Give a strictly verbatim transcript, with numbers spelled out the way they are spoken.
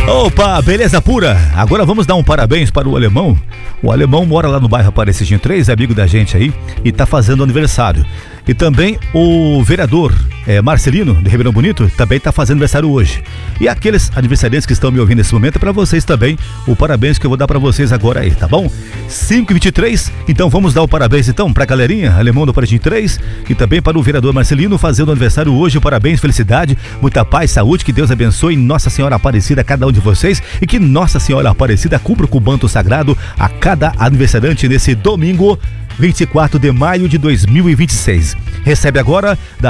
Opa, beleza pura? Agora vamos dar um parabéns para o Alemão. O Alemão mora lá no bairro Aparecidinho três, é amigo da gente aí e tá fazendo aniversário. E também o vereador é, Marcelino, de Ribeirão Bonito, também tá fazendo aniversário hoje. E aqueles aniversariantes que estão me ouvindo nesse momento, é pra vocês também o parabéns que eu vou dar pra vocês agora aí, tá bom? cinco e vinte e três, então vamos dar o parabéns então pra galerinha, Alemão do Aparecidinho três e também para o vereador Marcelino fazendo aniversário hoje. Parabéns, felicidade, muita paz, saúde, que Deus abençoe Nossa Senhora Aparecida a cada um de vocês e que Nossa Senhora Aparecida cubra com o manto sagrado a cada aniversariante nesse domingo, vinte e quatro de maio de dois mil e vinte e seis. Recebe agora da